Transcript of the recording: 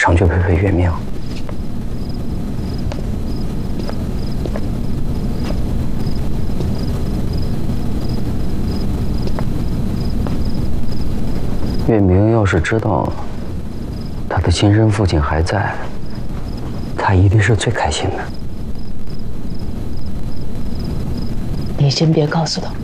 上去陪陪月明。月明要是知道他的亲生父亲还在，他一定是最开心的。 你先别告诉他。